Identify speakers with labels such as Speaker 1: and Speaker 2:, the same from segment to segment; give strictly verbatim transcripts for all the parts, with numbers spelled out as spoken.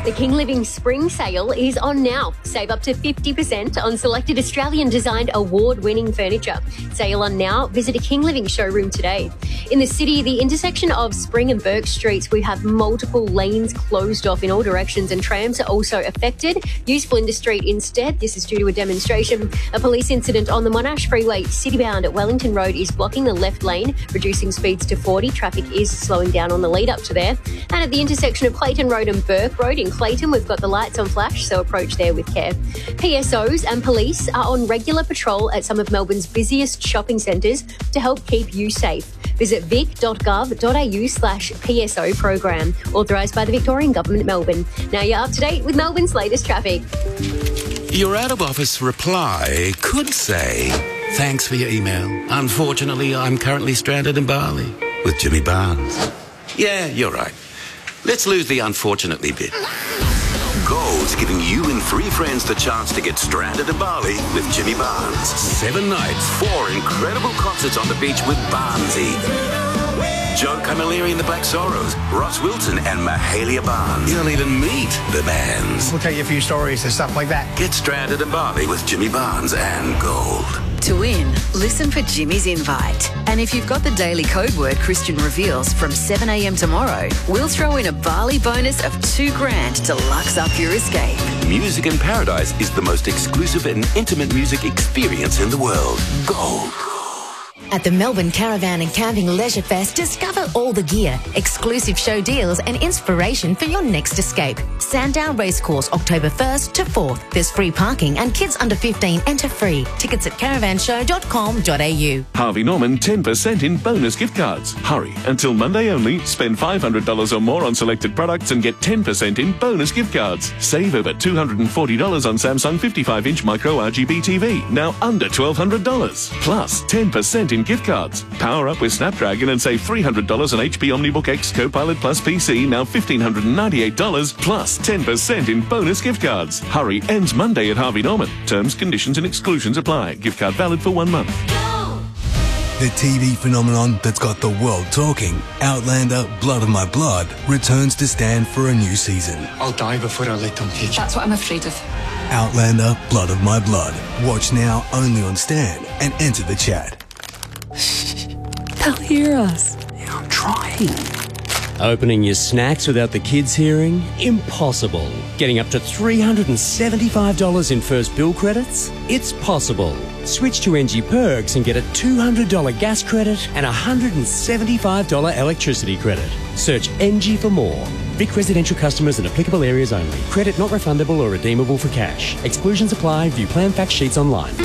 Speaker 1: The King Living Spring Sale is on now. Save up to fifty percent on selected Australian-designed award-winning furniture. Sale on now. Visit a King Living showroom today. In the city, the intersection of Spring and Burke Streets, we have multiple lanes closed off in all directions and trams are also affected. Use Flinders Street instead. This is due to a demonstration. A police incident on the Monash Freeway citybound at Wellington Road is blocking the left lane, reducing speeds to forty. Traffic is slowing down on the lead up to there. And at the intersection of Clayton Road and Burke Road in Clayton, we've got the lights on flash, so approach there with care. P S Os and police are on regular patrol at some of Melbourne's busiest shopping centres to help keep you safe. Visit vic.gov.au slash PSO program, authorised by the Victorian Government, Melbourne. Now you're up to date with Melbourne's latest traffic.
Speaker 2: Your out-of-office reply could say, thanks for your email. Unfortunately, I'm currently stranded in Bali with Jimmy Barnes. Yeah, you're right. Let's lose the unfortunately bit. Gold's giving you and three friends the chance to get stranded in Bali with Jimmy Barnes. Seven nights, four incredible concerts on the beach with Barnesy. Joe Camilleri and the Black Sorrows, Ross Wilson and Mahalia Barnes. You don't even meet the bands.
Speaker 3: We'll tell you a few stories and stuff like that.
Speaker 2: Get stranded in Bali with Jimmy Barnes and Gold.
Speaker 4: To win, listen for Jimmy's invite. And if you've got the daily code word Christian reveals from seven a.m. tomorrow, we'll throw in a Bali bonus of two grand to lux up your escape.
Speaker 2: Music in Paradise is the most exclusive and intimate music experience in the world. Gold.
Speaker 5: At the Melbourne Caravan and Camping Leisure Fest, discover all the gear, exclusive show deals and inspiration for your next escape. Sandown Racecourse, October first to fourth. There's free parking and kids under fifteen enter free. Tickets at caravan show dot com dot a u.
Speaker 6: Harvey Norman ten percent in bonus gift cards. Hurry, until Monday only. Spend five hundred dollars or more on selected products and get ten percent in bonus gift cards. Save over two hundred forty dollars on Samsung fifty-five inch micro R G B T V, now under twelve hundred dollars. Plus ten percent in gift cards. Power up with Snapdragon and save three hundred dollars on H P OmniBook X Copilot Plus P C, now one thousand five hundred ninety-eight dollars, plus ten percent in bonus gift cards. Hurry, ends Monday at Harvey Norman. Terms, conditions and exclusions apply. Gift card valid for one month.
Speaker 7: The T V phenomenon that's got the world talking, Outlander Blood of My Blood, returns to Stan for a new season.
Speaker 8: I'll die before I let them take you.
Speaker 9: That's what I'm afraid of.
Speaker 7: Outlander Blood of My Blood. Watch now only on Stan and enter the chat.
Speaker 9: They'll hear us.
Speaker 8: Yeah, I'm trying.
Speaker 10: Opening your snacks without the kids hearing? Impossible. Getting up to three hundred seventy-five dollars in first bill credits? It's possible. Switch to N G Perks and get a two hundred dollars gas credit and a one hundred seventy-five dollars electricity credit. Search N G for more. Vic residential customers in applicable areas only. Credit not refundable or redeemable for cash. Exclusions apply. View plan fact sheets online.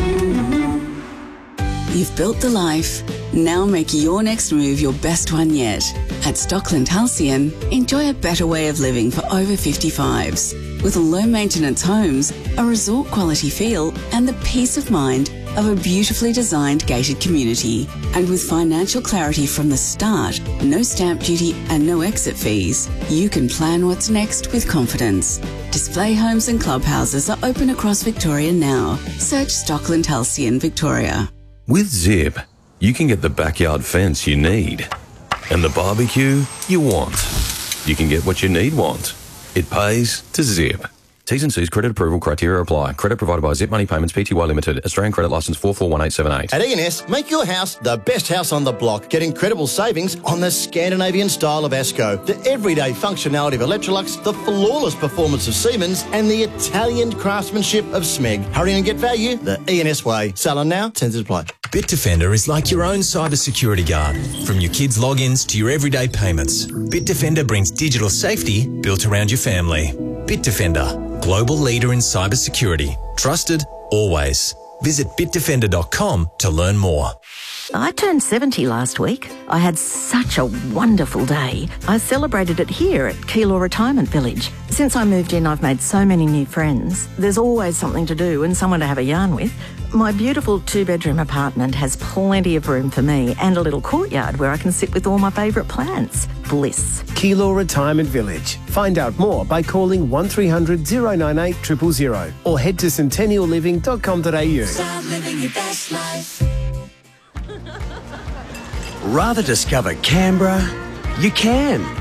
Speaker 11: You've built the life. Now make your next move your best one yet. At Stockland Halcyon, enjoy a better way of living for over fifty-fives. With low-maintenance homes, a resort-quality feel, and the peace of mind of a beautifully designed gated community. And with financial clarity from the start, no stamp duty and no exit fees, you can plan what's next with confidence. Display homes and clubhouses are open across Victoria now. Search Stockland Halcyon Victoria.
Speaker 12: With Zip, you can get the backyard fence you need and the barbecue you want. You can get what you need want. It pays to Zip. T's and C's credit approval criteria apply. Credit provided by Zip Money Payments Pty Limited. Australian credit licence four four one eight seven eight.
Speaker 13: At E and S, make your house the best house on the block. Get incredible savings on the Scandinavian style of Esco, the everyday functionality of Electrolux, the flawless performance of Siemens, and the Italian craftsmanship of Smeg. Hurry and get value the E and S way. Sell on now, terms apply.
Speaker 14: Bitdefender is like your own cybersecurity guard. From your kids' logins to your everyday payments, Bitdefender brings digital safety built around your family. Bitdefender, global leader in cybersecurity. Trusted, always. Visit bitdefender dot com to learn more.
Speaker 15: I turned seventy last week. I had such a wonderful day. I celebrated it here at Keilor Retirement Village. Since I moved in, I've made so many new friends. There's always something to do and someone to have a yarn with. My beautiful two-bedroom apartment has plenty of room for me and a little courtyard where I can sit with all my favourite plants. Bliss.
Speaker 16: Keilor Retirement Village. Find out more by calling one three hundred zero nine eight zero zero zero or head to centennial living dot com dot a u.
Speaker 17: Start living your best life.
Speaker 18: Rather discover Canberra? You can.